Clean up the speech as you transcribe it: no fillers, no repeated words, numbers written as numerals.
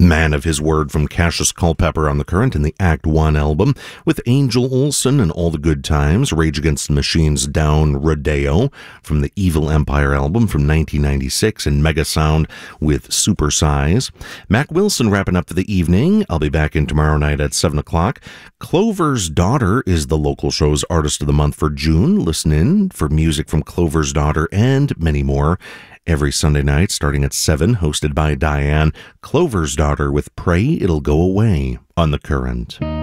Man of His Word from Cassius Culpepper on the Current in the Act 1 album, with Angel Olsen and All the Good Times, Rage Against the Machine's Down Rodeo from the Evil Empire album from 1996, and Mega Sound with Super Size. Mac Wilson wrapping up for the evening. I'll be back in tomorrow night at 7 o'clock. Clover's Daughter is the local show's Artist of the Month for June. Listen in for music from Clover's Daughter and many more. Every Sunday night, starting at 7, hosted by Diane, Clover's Daughter with Pray It'll Go Away on The Current.